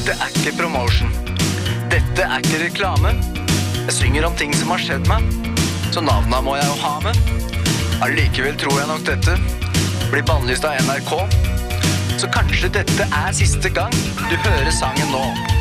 Dette ikke promotion. Dette ikke reklame. Jeg synger om ting som har skjedd meg, så navnet må jeg jo ha med. Allikevel tror jeg nok dette blir bannlyst av NRK. Så kanskje dette siste gang du hører sangen nå.